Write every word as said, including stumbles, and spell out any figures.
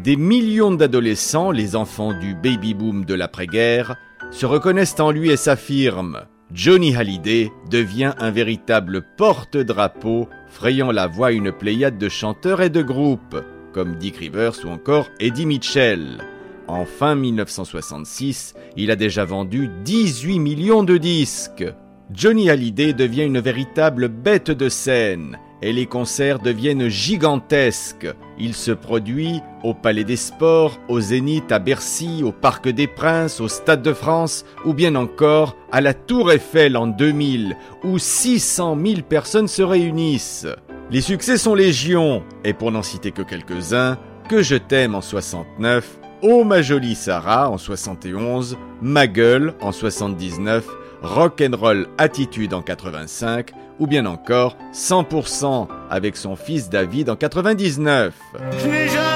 Des millions d'adolescents, les enfants du baby-boom de l'après-guerre, se reconnaissent en lui et s'affirment. Johnny Hallyday devient un véritable porte-drapeau, frayant la voie à une pléiade de chanteurs et de groupes, comme Dick Rivers ou encore Eddie Mitchell. En fin mille neuf cent soixante-six, il a déjà vendu dix-huit millions de disques. Johnny Hallyday devient une véritable bête de scène et les concerts deviennent gigantesques. Il se produit au Palais des Sports, au Zénith, à Bercy, au Parc des Princes, au Stade de France ou bien encore à la Tour Eiffel en deux mille où six cent mille personnes se réunissent. Les succès sont légion et pour n'en citer que quelques-uns, Que je t'aime en soixante-neuf, Oh ma jolie Sarah en soixante et onze, Ma gueule en soixante-dix-neuf, Rock'n'Roll Attitude en quatre-vingt-cinq ou bien encore cent pour cent avec son fils David en quatre-vingt-dix-neuf.